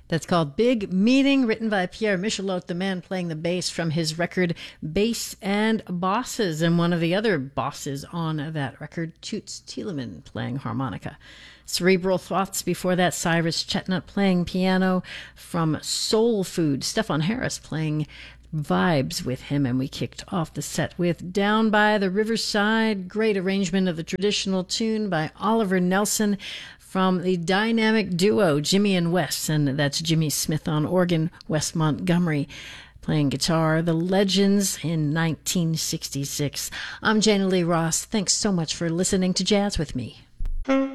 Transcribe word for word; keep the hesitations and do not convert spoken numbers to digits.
That's called Big Meeting, written by Pierre Michelot, the man playing the bass from his record Bass and Bosses, and one of the other bosses on that record, Toots Thielemans, playing harmonica. Cerebral Thoughts before that, Cyrus Chetnut playing piano. From Soul Food, Stefan Harris playing vibes with him, and we kicked off the set with Down by the Riverside, great arrangement of the traditional tune by Oliver Nelson from the dynamic duo Jimmy and Wes, and that's Jimmy Smith on organ, Wes Montgomery playing guitar, The Legends in nineteen sixty-six. I'm Jana Lee Ross. Thanks so much for listening to Jazz with me.